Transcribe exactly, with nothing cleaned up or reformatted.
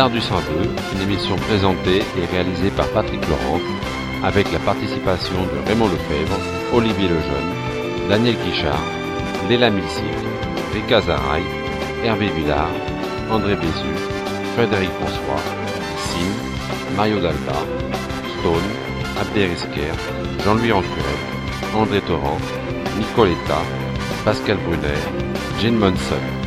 Stardust cent deux, une émission présentée et réalisée par Patrick Laurent, avec la participation de Raymond Lefebvre, Olivier Lejeune, Daniel Guichard, Léla Milsic, Rika Zaraï, Hervé Villard, André Bézu, Frédéric François, Sim, Mario Dalda, Stone, Abderrezker, Jean-Louis Ancurel, André Torrent, Nicoletta, Pascal Brunner, Jane Monson.